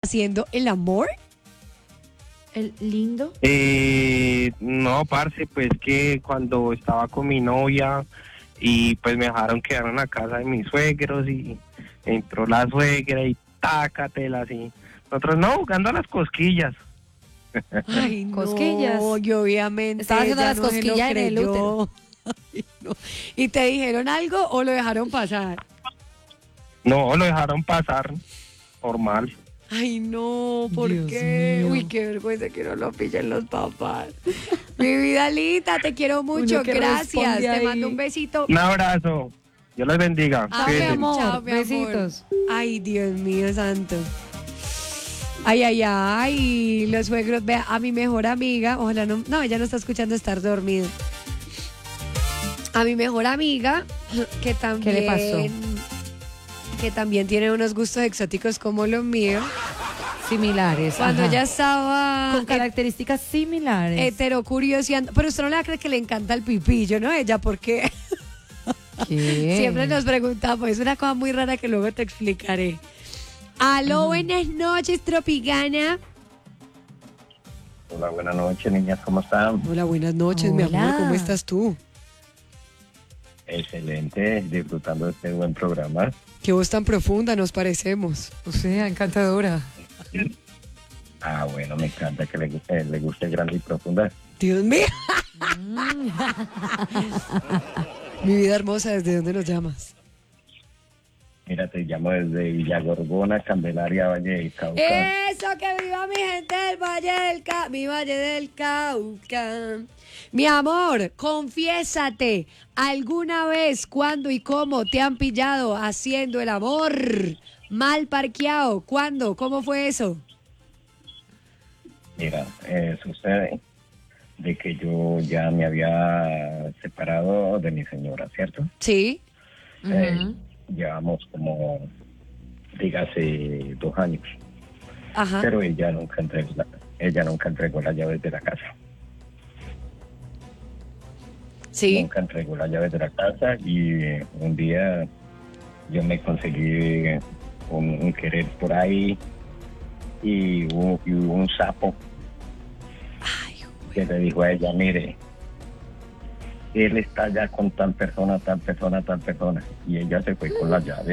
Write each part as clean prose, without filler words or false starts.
haciendo el amor? El lindo. No, parce, pues que cuando estaba con mi novia y pues me dejaron quedar en la casa de mis suegros y entró la suegra y tácatela así. Nosotros no, jugando a las cosquillas. Ay, no, Cosquillas. y obviamente Estaba haciendo ella las no se lo cosquillas en el creyó. útero. Ay, no. ¿Y te dijeron algo o lo dejaron pasar? No, lo dejaron pasar, normal. Ay, no, ¿por Dios qué? mío. Uy, qué vergüenza que no lo pillen los papás. Mi vida linda, te quiero mucho, Uno que gracias. responde Te ahí. mando un besito. Un abrazo. Dios les bendiga. Ay, mi Cuídense. amor. chao, mi amor. Besitos. Ay, Dios mío santo. Ay, ay, ay, los suegros, vea, a mi mejor amiga, ojalá no, ella no está escuchando estar dormida. A mi mejor amiga, que también, ¿Qué le pasó? que también tiene unos gustos exóticos como los míos, Similares. cuando ajá. ella estaba Con características similares. heterocurioseando, pero usted no le va a creer que le encanta el pipillo, ¿no? Ella, porque ¿Qué? siempre nos preguntamos, es una cosa muy rara que luego te explicaré. Aló, buenas noches, Tropicana. Hola, buenas noches, niñas, ¿cómo están? Hola, buenas noches, mi Hola. amor, ¿cómo estás tú? Excelente, disfrutando de este buen programa. Qué voz tan profunda nos parecemos. O sea, encantadora. Ah, bueno, me encanta que le guste grande y profunda. Dios mío. Mi vida hermosa, ¿desde dónde nos llamas? Mira, te llamo desde Villa Gorgona, Candelaria, Valle del Cauca. Eso, que viva mi gente del Valle del Cauca, mi Valle del Cauca. Mi amor, confiésate, ¿alguna vez, cuándo y cómo te han pillado haciendo el amor? Mal parqueado, ¿cuándo? ¿Cómo fue eso? Mira, sucede de que yo ya me había separado de mi señora, ¿cierto? Sí. Llevamos como, dígase, 2 años. Ajá. Pero ella nunca entregó las llaves de la casa. Sí. Nunca entregó las llaves de la casa y un día yo me conseguí un querer por ahí y hubo un sapo Ay, que le dijo a ella, mire, él está ya con tal persona, y ella se fue con las llaves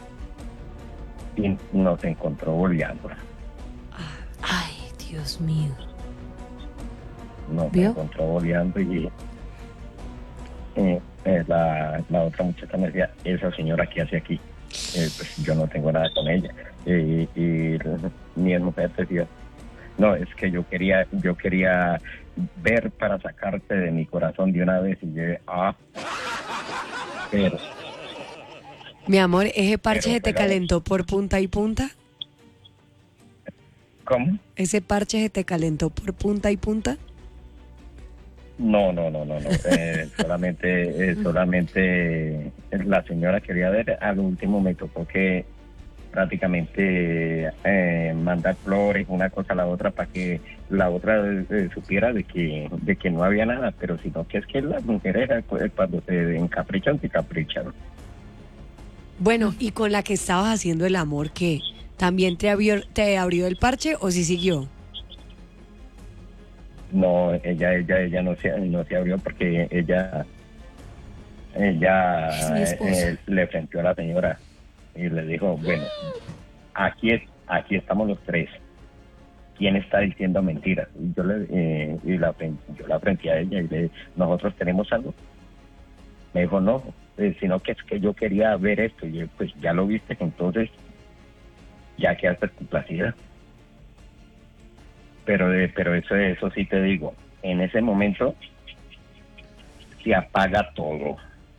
y nos encontró boleando. Ay, Dios mío. Nos ¿Vio? encontró boleando y la otra muchacha me decía, esa señora, ¿qué hace aquí? Pues yo no tengo nada con ella. Y mi mujer decía, no, es que yo quería ver para sacarte de mi corazón de una vez. Y yo, pero mi amor, ¿ese parche Pero, se te pero- calentó por punta y punta? ¿cómo? ¿Ese parche se te calentó por punta y punta? No. Solamente la señora quería ver. Al último me tocó que prácticamente mandar flores, una cosa a la otra, para que la otra supiera de que no había nada, pero sino que es que las mujeres cuando se encaprichan, se caprichan. Bueno, ¿y con la que estabas haciendo el amor qué? ¿También te abrió el parche o sí siguió? No, ella no se abrió porque ella Es mi esposa. le enfrentó a la señora y le dijo, bueno, aquí estamos los tres. ¿Quién está diciendo mentiras? Y yo la frente a ella y le dije, ¿nosotros tenemos algo? Me dijo, no, sino que es que yo quería ver esto. Y yo, pues ya lo viste, entonces ya quedaste complacida. Pero eso sí te digo, en ese momento se apaga todo.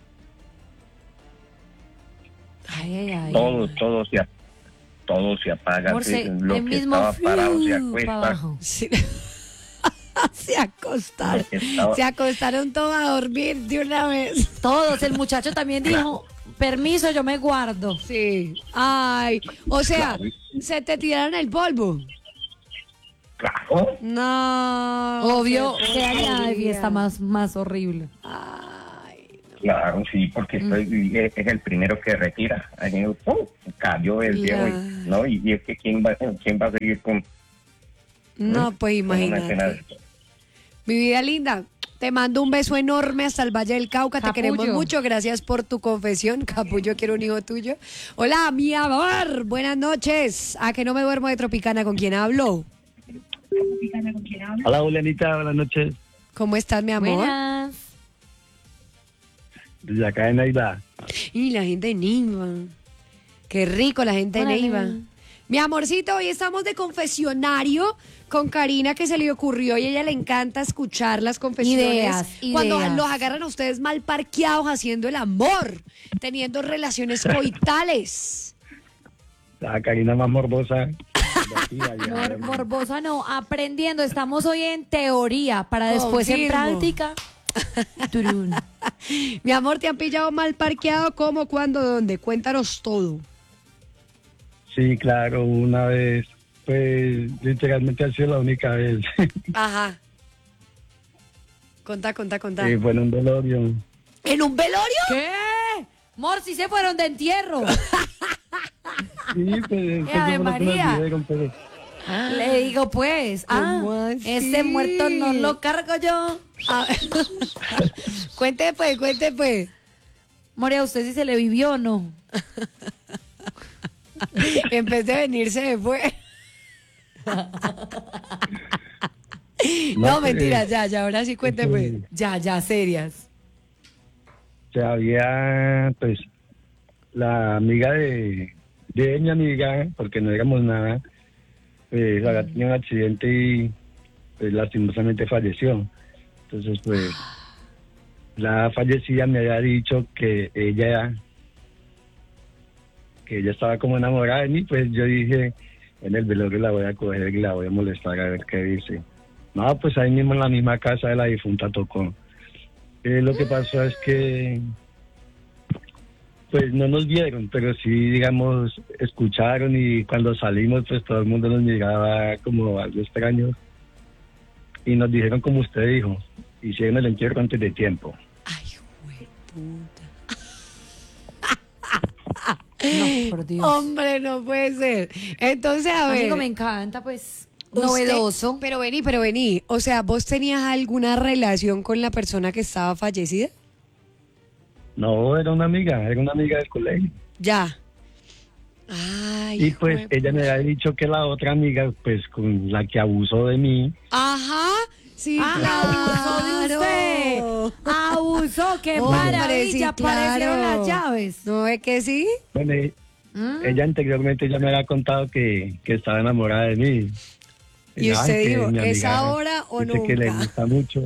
Ay. Todo se apaga. Amor, Lo el que mismo estaba parado se para acuesta. abajo. Sí. Se acostaron. Lo que estaba- Se acostaron todos a dormir de una vez. Todos, el muchacho también dijo, permiso, yo me guardo. Sí. Ay, o sea, Claro. se te tiraron el polvo. Claro. No. Obvio, qué que haría de porquería. fiesta más horrible. Ay, no. Claro, sí, porque es el primero que retira. Ahí, cayó el viejo, ¿no? Y es que quién va a seguir con... No, pues con una escena imagínate. Mi vida linda, te mando un beso enorme hasta el Valle del Cauca. Capullo. Te queremos mucho. Gracias por tu confesión. Capullo, quiero un hijo tuyo. Hola, mi amor. Buenas noches. ¿A que no me duermo de Tropicana? ¿Con quién hablo? Hola, Julianita, buenas noches. ¿Cómo estás, mi amor? Buenas. Desde acá de Neiva. Y la gente de Neiva. Qué rico la gente de Órale. Neiva. Mi amorcito, hoy estamos de confesionario con Karina, que se le ocurrió y a ella le encanta escuchar las confesiones. Ideas, Cuando ideas. los agarran a ustedes mal parqueados haciendo el amor, teniendo relaciones coitales. La Karina más morbosa. Morbosa no, aprendiendo. Estamos hoy en teoría para después en Confirmo. práctica. Turún. Mi amor, ¿te han pillado mal parqueado? ¿Cómo? ¿Cuándo? ¿Dónde? Cuéntanos todo. Sí, claro, una vez, pues literalmente ha sido la única vez. Ajá. Contá. Sí, fue en un velorio. ¿En un velorio? ¿Qué? Mor, si se fueron de entierro. Sí, pues ¡Ave eso fue lo que nos María! dijeron, pero Le digo pues, ¿Cómo así? ese muerto no lo cargo yo. Ah. Cuente pues. Moria, ¿usted sí se le vivió o no? En vez de venirse se fue. No, pues, mentira, ya, ahora sí cuente pues. Ya, serias. se había, pues, la amiga de mi amiga, porque no éramos nada, pues había tenido un accidente y pues lastimosamente falleció. Entonces, pues, la fallecida me había dicho que ella estaba como enamorada de mí, pues yo dije, en el velorio la voy a coger y la voy a molestar a ver qué dice. No, pues ahí mismo en la misma casa de la difunta tocó. Lo que pasó es que pues no nos vieron, pero sí, digamos, escucharon, y cuando salimos, pues todo el mundo nos miraba como algo extraño. Y nos dijeron, como usted dijo, hicieron el entierro antes de tiempo. Ay, güey, puta. No, por Dios. Hombre, no puede ser. Entonces, a ver. Amigo, me encanta, pues, usted- novedoso. Pero vení. O sea, ¿vos tenías alguna relación con la persona que estaba fallecida? No, era una amiga del colegio. Ya. Ay, Y pues hijo de ella me había dicho que la otra amiga, pues con la que abusó de mí, Ajá, sí, abusó de usted. Abusó, qué Hombre, maravilla. sí, Aparecieron claro. las llaves. ¿No ve que sí? bueno, ella anteriormente ya me había contado que estaba enamorada de mí. Y Ay, usted que dijo, mi ¿es amiga ahora o dice que le nunca? gusta mucho.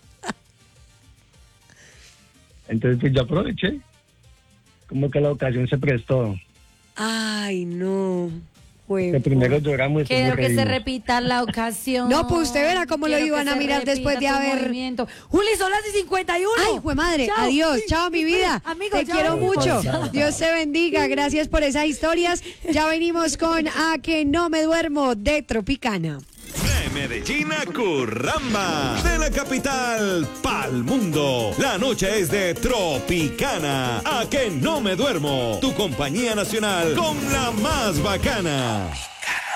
Entonces pues yo aproveché, como que la ocasión se prestó. Ay, no. Que primero lloramos y Quiero después que se reímos. repita la ocasión. No, pues usted verá cómo lo Quiero iban que a se mirar repita después de tu haber- movimiento. Juli, son las 51. Ay, jue madre, Chao. adiós, chao mi vida. Amigo, te chao. quiero mucho. Chao. Dios te bendiga, gracias por esas historias. Ya venimos con A que no me duermo de Tropicana. De Medellín a Curramba, de la capital pa'l mundo. La noche es de Tropicana. A que no me duermo. Tu compañía nacional con la más bacana.